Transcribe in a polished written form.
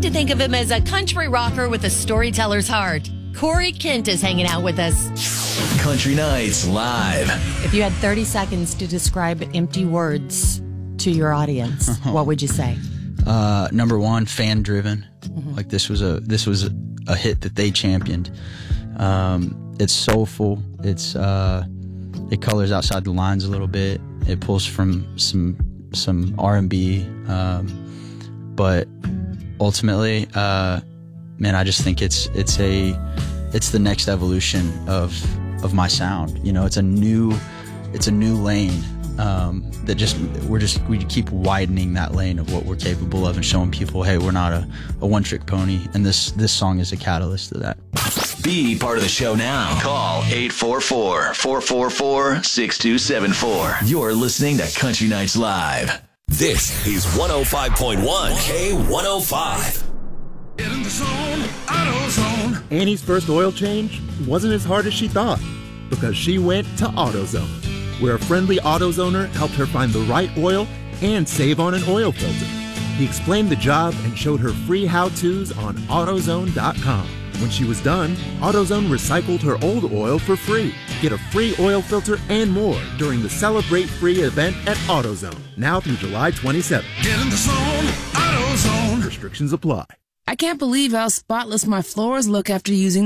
to think of him as a country rocker with a storyteller's heart. Corey Kent is hanging out with us. Country Nights Live. If you had 30 seconds to describe empty words to your audience, what would you say? Number one, fan driven. Like this was a hit that they championed. It's soulful. It colors outside the lines a little bit. It pulls from some R&B, but ultimately, man, I just think it's the next evolution of my sound. You know, it's a new lane that we keep widening that lane of what we're capable of and showing people, hey, we're not a one-trick pony, and this song is a catalyst to that. Be part of the show now. Call 844-444-6274. You're listening to Country Nights Live. This is 105.1 K105. Get in the zone, AutoZone. Annie's first oil change wasn't as hard as she thought because she went to AutoZone, where a friendly AutoZoner helped her find the right oil and save on an oil filter. He explained the job and showed her free how-tos on AutoZone.com. When she was done, AutoZone recycled her old oil for free. Get a free oil filter and more during the Celebrate Free event at AutoZone, now through July 27th. Get in the zone, AutoZone. Restrictions apply. I can't believe how spotless my floors look after using